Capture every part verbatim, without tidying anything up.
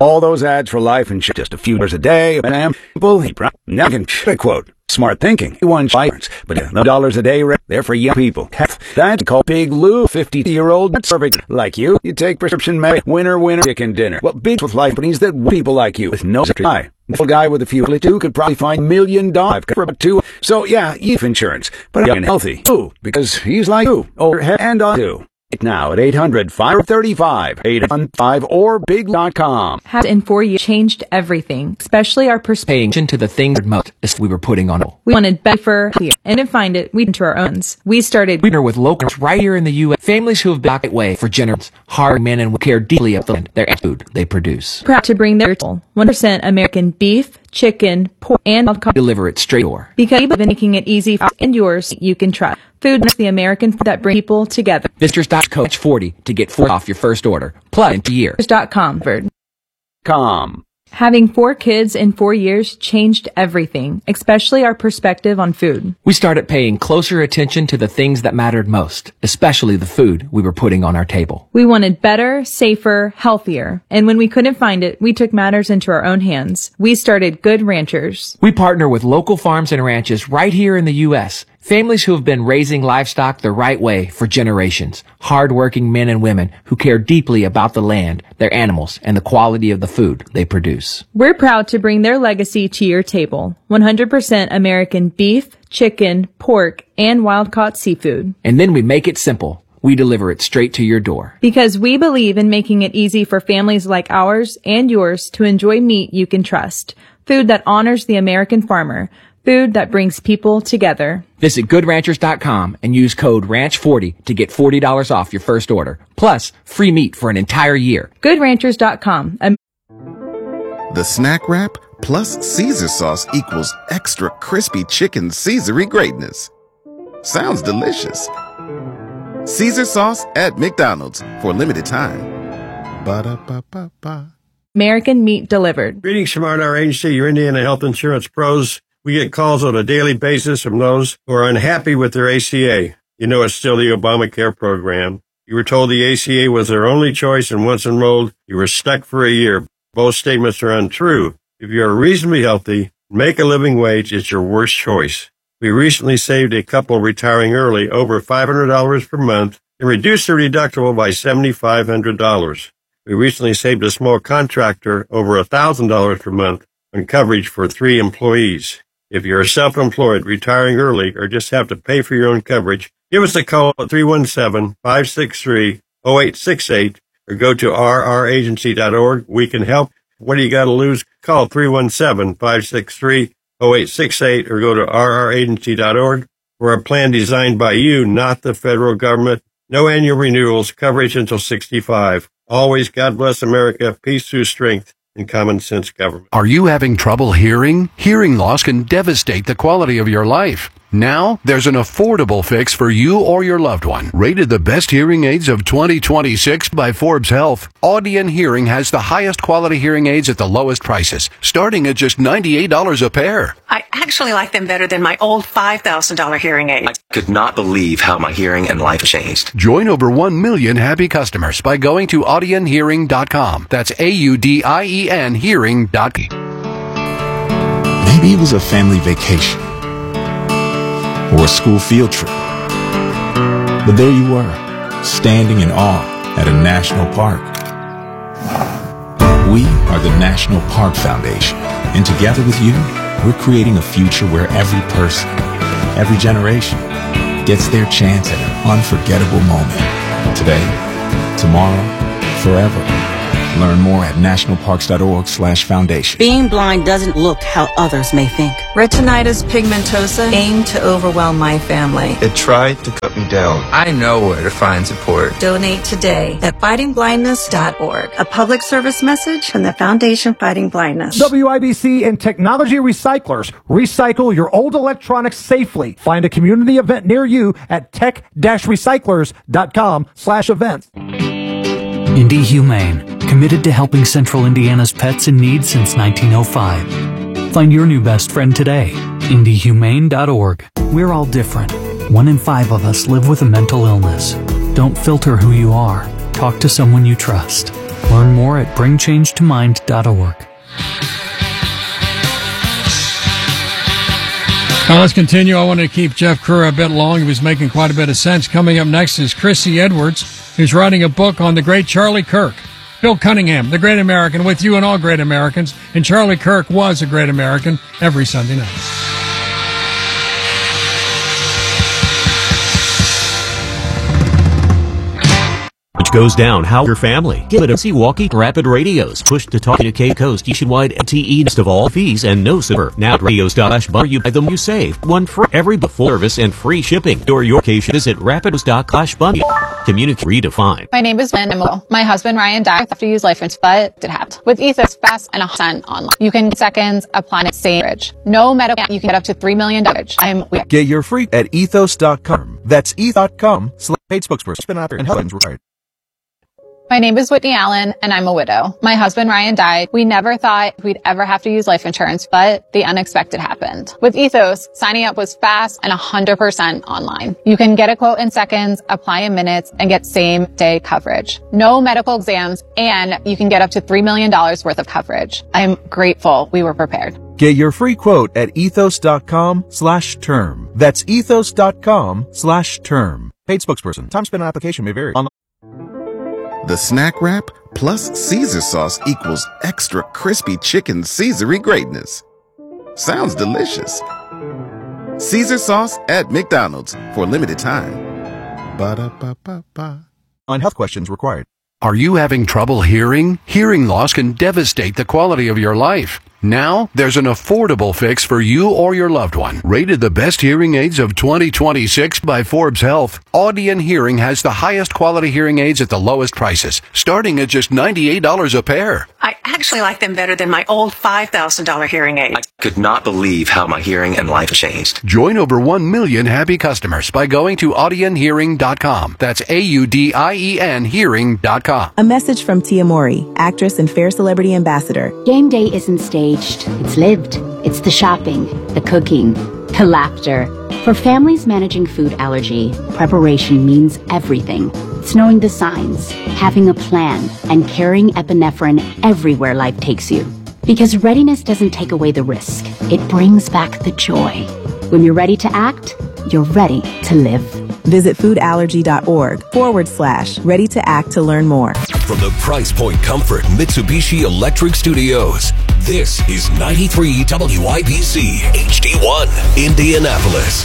all those ads for life and shit, just a few dollars a day, and I'm people, he pro- now can quote. Smart thinking. One finance, but no dollars a day. They're for young people. That's called Big Lou, fifty-year-old. That's perfect. Like you, you take prescription med, winner, winner, chicken dinner. Well, big with life companies that want people like you with no supply. The guy with a few two could probably find million dollars for about two. So yeah, E F insurance, but young and healthy. Ooh, because he's like you, overhead and on you. Now at eight hundred, five three five, eight one five or big dot com. Has in four years changed everything, especially our perspective to the things most we were putting on. We wanted better, healthier, and to find it, we into our owns. We started winter with locals right here in the U S. Families who have been that way for generations. Hard men and care deeply of the land, their food they produce. Proud to bring their one percent American beef, chicken, pork, and wild deliver it straight door. Because we've been making it easy for and yours, you can try. Food is the American food that bring people together. Visitors dot coach forty to get four off your first order. Plus into year. Visitors dot com. Com. Having four kids in four years changed everything, especially our perspective on food. We started paying closer attention to the things that mattered most, especially the food we were putting on our table. We wanted better, safer, healthier. And when we couldn't find it, we took matters into our own hands. We started Good Ranchers. We partner with local farms and ranches right here in the U S Families who have been raising livestock the right way for generations. Hard-working men and women who care deeply about the land, their animals, and the quality of the food they produce. We're proud to bring their legacy to your table. one hundred percent American beef, chicken, pork, and wild-caught seafood. And then we make it simple. We deliver it straight to your door. Because we believe in making it easy for families like ours and yours to enjoy meat you can trust. Food that honors the American farmer. Food that brings people together. Visit good ranchers dot com and use code ranch forty to get forty dollars off your first order. Plus, free meat for an entire year. good ranchers dot com. Um- the snack wrap plus Caesar sauce equals extra crispy chicken Caesar-y greatness. Sounds delicious. Caesar sauce at McDonald's for a limited time. Ba-da-ba-ba-ba. American meat delivered. Greetings from our agency, your Indiana Health Insurance Pros. We get calls on a daily basis from those who are unhappy with their A C A. You know it's still the Obamacare program. You were told the A C A was their only choice, and once enrolled, you were stuck for a year. Both statements are untrue. If you are reasonably healthy, make a living wage, it's your worst choice. We recently saved a couple retiring early over five hundred dollars per month and reduced their deductible by seven thousand five hundred dollars. We recently saved a small contractor over one thousand dollars per month on coverage for three employees. If you're self-employed, retiring early, or just have to pay for your own coverage, give us a call at three one seven, five six three, zero eight six eight or go to r r agency dot org. We can help. What do you got to lose? Call three one seven, five six three, zero eight six eight or go to r r agency dot org for a plan designed by you, not the federal government. No annual renewals, coverage until sixty-five. Always God bless America, peace through strength, and common sense government. Are you having trouble hearing? Hearing loss can devastate the quality of your life. Now, there's an affordable fix for you or your loved one. Rated the best hearing aids of twenty twenty-six by Forbes Health, Audion Hearing has the highest quality hearing aids at the lowest prices, starting at just ninety-eight dollars a pair. I actually like them better than my old five thousand dollars hearing aids. I could not believe how my hearing and life changed. Join over one million happy customers by going to audion hearing dot com. That's A U D I E N hearing dot com. Maybe it was a family vacation or a school field trip. But there you were, standing in awe at a national park. We are the National Park Foundation, and together with you, we're creating a future where every person, every generation, gets their chance at an unforgettable moment. Today, tomorrow, forever. Learn more at national parks dot org slash foundation. Being blind doesn't look how others may think. Retinitis pigmentosa aimed to overwhelm my family. It tried to cut me down. I know where to find support. Donate today at fighting blindness dot org. A public service message from the Foundation Fighting Blindness. W I B C and Technology Recyclers. Recycle your old electronics safely. Find a community event near you at tech dash recyclers dot com slash events. Indie Humane, committed to helping Central Indiana's pets in need since nineteen oh five. Find your new best friend today, indie humane dot org. We're all different. One in five of us live with a mental illness. Don't filter who you are. Talk to someone you trust. Learn more at bring change to mind dot org. Now let's continue. I want to keep Jeff Kerr a bit long. He was making quite a bit of sense. Coming up next is Chrissy Edwards, who's writing a book on the great Charlie Kirk. Bill Cunningham, the great American, with you and all great Americans. And Charlie Kirk was a great American every Sunday night. Which goes down how your family. Give it a see walkie rapid radios. Push to talk to Cape Coast nationwide L T E of all fees and no silver. Now at radios dot bar you buy them you save. One for every before service and free shipping. Or your location is at rapidos dot bunny. Communicate redefined. My name is Ben Emil. My husband Ryan died after use life insurance, but it happened. With Ethos, fast and a percent online. You can get seconds, apply it same bridge. No medical, you can get up to three million dollars. I'm weird. Get your free at ethos dot com. That's ethos dot com slash paid spokesperson. Spin out there and Helen's required. My name is Whitney Allen, and I'm a widow. My husband, Ryan, died. We never thought we'd ever have to use life insurance, but the unexpected happened. With Ethos, signing up was fast and one hundred percent online. You can get a quote in seconds, apply in minutes, and get same-day coverage. No medical exams, and you can get up to three million dollars worth of coverage. I'm grateful we were prepared. Get your free quote at ethos dot com slash term. That's ethos dot com slash term. Paid spokesperson. Time spent on application may vary. On The Snack Wrap plus Caesar sauce equals extra crispy chicken Caesary greatness. Sounds delicious. Caesar sauce at McDonald's for a limited time. Ba-da-ba-ba-ba. On health questions required. Are you having trouble hearing? Hearing loss can devastate the quality of your life. Now, there's an affordable fix for you or your loved one. Rated the best hearing aids of twenty twenty-six by Forbes Health, Audion Hearing has the highest quality hearing aids at the lowest prices, starting at just ninety-eight dollars a pair. I actually like them better than my old five thousand dollars hearing aid. I could not believe how my hearing and life changed. Join over one million happy customers by going to audion hearing dot com. That's A U D I E N hearing dot com. A message from Tia Mori, actress and Fair Celebrity Ambassador. Game day isn't staged. It's lived. It's the shopping, the cooking, the laughter. For families managing food allergy, preparation means everything. It's knowing the signs, having a plan, and carrying epinephrine everywhere life takes you. Because readiness doesn't take away the risk. It brings back the joy. When you're ready to act, you're ready to live. Visit foodallergy.org forward slash ready to act to learn more. From the Price Point Comfort Mitsubishi Electric Studios, this is ninety-three W I B C H D one, Indianapolis.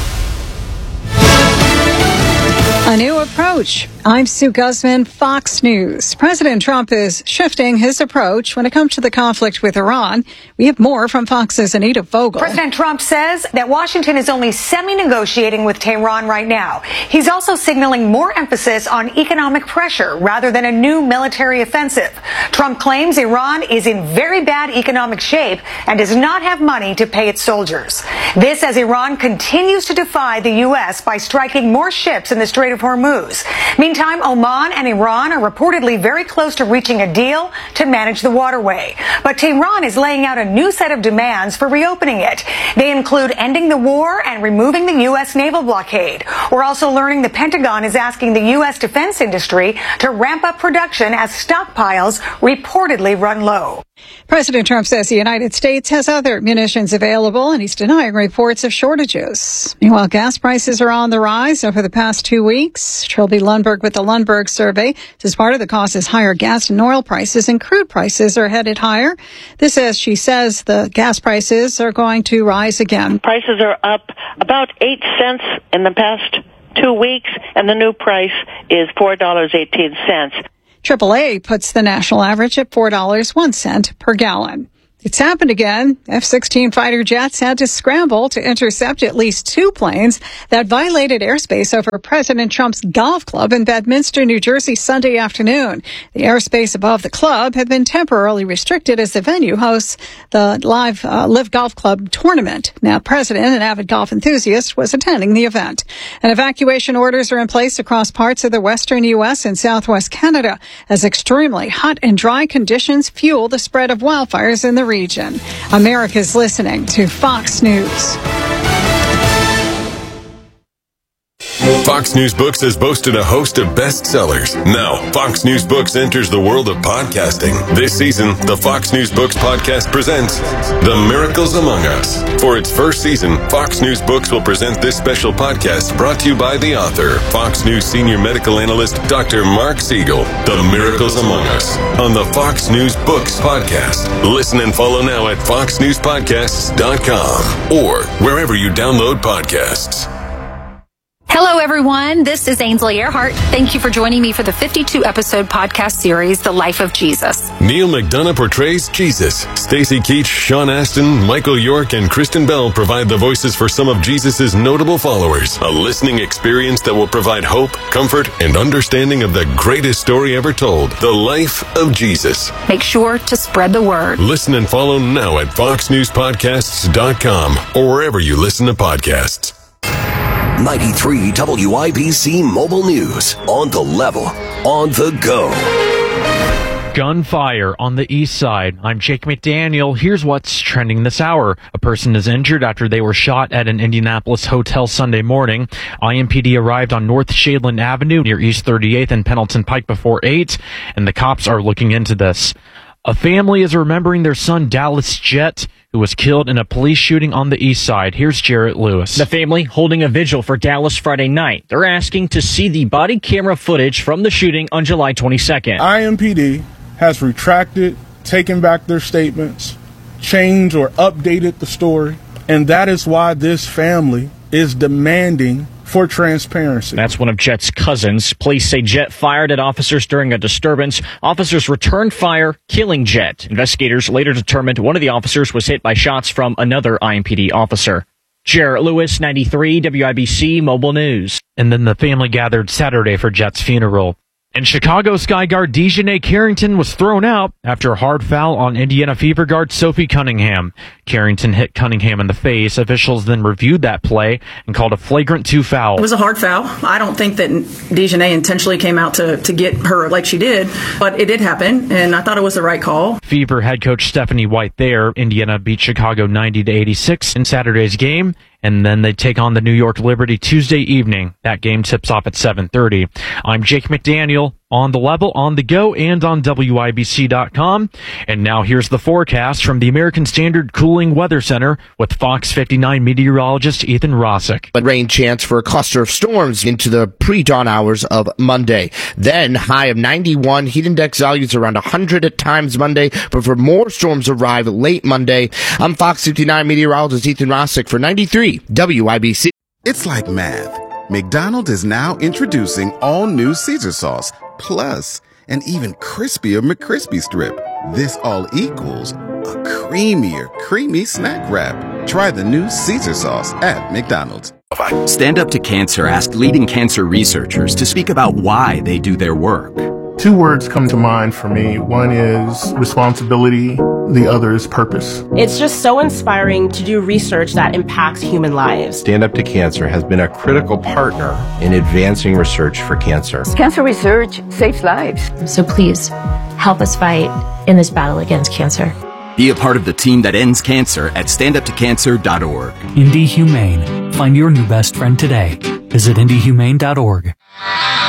A new approach. I'm Sue Guzman, Fox News. President Trump is shifting his approach when it comes to the conflict with Iran. We have more from Fox's Anita Vogel. President Trump says that Washington is only semi-negotiating with Tehran right now. He's also signaling more emphasis on economic pressure rather than a new military offensive. Trump claims Iran is in very bad economic shape and does not have money to pay its soldiers. This as Iran continues to defy the U S by striking more ships in the Strait of Hormuz. Meantime, Oman and Iran are reportedly very close to reaching a deal to manage the waterway. But Tehran is laying out a new set of demands for reopening it. They include ending the war and removing the U S naval blockade. We're also learning the Pentagon is asking the U S defense industry to ramp up production as stockpiles reportedly run low. President Trump says the United States has other munitions available, and he's denying reports of shortages. Meanwhile, gas prices are on the rise over the past two weeks. Trilby Lundberg with the Lundberg survey says part of the cause is higher gas and oil prices, and crude prices are headed higher. This as she says the gas prices are going to rise again. Prices are up about eight cents in the past two weeks, and the new price is four dollars and eighteen cents. triple A puts the national average at four dollars and one cent per gallon. It's happened again. F sixteen fighter jets had to scramble to intercept at least two planes that violated airspace over President Trump's golf club in Bedminster, New Jersey, Sunday afternoon. The airspace above the club had been temporarily restricted as the venue hosts the live uh, Live Golf Club tournament. Now, President, an avid golf enthusiast, was attending the event. And evacuation orders are in place across parts of the western U S and southwest Canada as extremely hot and dry conditions fuel the spread of wildfires in the region. America's listening to Fox News. Fox News Books has boasted a host of bestsellers. Now, Fox News Books enters the world of podcasting. This season, the Fox News Books podcast presents The Miracles Among Us. For its first season, Fox News Books will present this special podcast brought to you by the author, Fox News senior medical analyst, Doctor Mark Siegel. The Miracles Among Us on the Fox News Books podcast. Listen and follow now at fox news podcasts dot com or wherever you download podcasts. Hello, everyone. This is Ainsley Earhart. Thank you for joining me for the fifty-two episode podcast series, The Life of Jesus. Neil McDonough portrays Jesus. Stacey Keach, Sean Astin, Michael York, and Kristen Bell provide the voices for some of Jesus' notable followers. A listening experience that will provide hope, comfort, and understanding of the greatest story ever told, the life of Jesus. Make sure to spread the word. Listen and follow now at fox news podcasts dot com or wherever you listen to podcasts. ninety-three W I B C Mobile News. On the level, on the go. Gunfire on the east side. I'm Jake McDaniel. Here's what's trending this hour. A person is injured after they were shot at an Indianapolis hotel Sunday morning. I M P D arrived on North Shadeland Avenue near East thirty-eighth and Pendleton Pike before eight, and the cops are looking into this. A family is remembering their son Dallas Jett, who was killed in a police shooting on the east side. Here's Jarrett Lewis. The family holding a vigil for Dallas Friday night. They're asking to see the body camera footage from the shooting on July twenty-second. I M P D has retracted, taken back their statements, changed or updated the story, and that is why this family is demanding for transparency. That's one of Jett's cousins. Police say Jett fired at officers during a disturbance. Officers returned fire, killing Jett. Investigators later determined one of the officers was hit by shots from another I M P D officer. Jarrett Lewis, ninety-three W I B C Mobile News. And then the family gathered Saturday for Jett's funeral. And Chicago Sky guard Dejanay Carrington was thrown out after a hard foul on Indiana Fever guard Sophie Cunningham. Carrington hit Cunningham in the face. Officials then reviewed that play and called a flagrant two foul. It was a hard foul. I don't think that Dejanay intentionally came out to, to get her like she did, but it did happen, and I thought it was the right call. Fever head coach Stephanie White there. Indiana beat Chicago ninety to eighty-six in Saturday's game, and then they take on the New York Liberty Tuesday evening. That game tips off at seven thirty. I'm Jake McDaniel, on the level, on the go, and on W I B C dot com. And now here's the forecast from the American Standard Cooling Weather Center with Fox fifty-nine meteorologist Ethan Rosick. But rain chance for a cluster of storms into the pre-dawn hours of Monday. Then high of ninety-one, heat index values around one hundred at times Monday, but for more storms arrive late Monday. I'm Fox fifty-nine meteorologist Ethan Rosick for ninety-three W I B C. It's like math. McDonald's is now introducing all new Caesar sauce, plus an even crispier McCrispy strip. This all equals a creamier, creamy snack wrap. Try the new Caesar sauce at McDonald's. Stand Up to Cancer asked leading cancer researchers to speak about why they do their work. Two words come to mind for me. One is responsibility. The other is purpose. It's just so inspiring to do research that impacts human lives. Stand Up to Cancer has been a critical partner in advancing research for cancer. Cancer research saves lives. So please, help us fight in this battle against cancer. Be a part of the team that ends cancer at stand up to cancer dot org. Indy Humane. Find your new best friend today. Visit indy humane dot org.